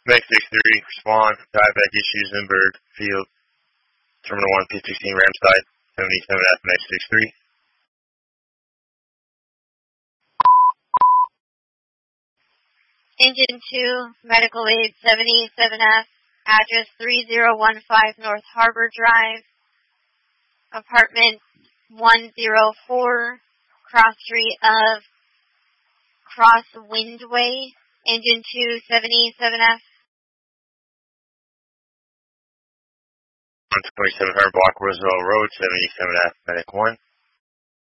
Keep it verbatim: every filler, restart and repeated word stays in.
Max six three, respond. Tieback issues in Bird Field. Terminal one, P sixteen, Ramside, seventy-seven F, Max six three. Engine two, medical aid seventy-seven F, address three zero one five North Harbor Drive, apartment one oh four, cross street of Crosswindway, engine two, seventy-seven F. one twenty-seven hundred block Roosevelt Road, seventy-seven F, medic one.